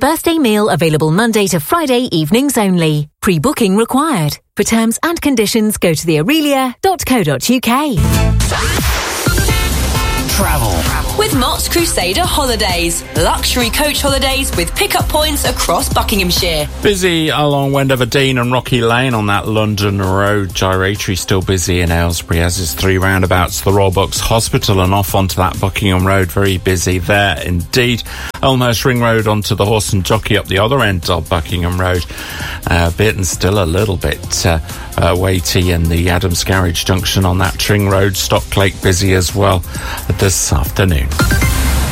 birthday meal available Monday to Friday evenings only. Pre-booking required. For terms and conditions, go to theaurelia.co.uk. Travel with Mott's Crusader Holidays. Luxury coach holidays with pick-up points across Buckinghamshire. Busy along Wendover Dean and Rocky Lane on that London Road. Gyratory still busy in Aylesbury, as is 3 roundabouts, the Royal Bucks Hospital, and off onto that Buckingham Road. Very busy there indeed. Elmhurst Ring Road onto the Horse and Jockey up the other end of Buckingham Road. A bit and still a little bit weighty in the Adams Garage Junction on that Tring Road. Stocklake busy as well this afternoon.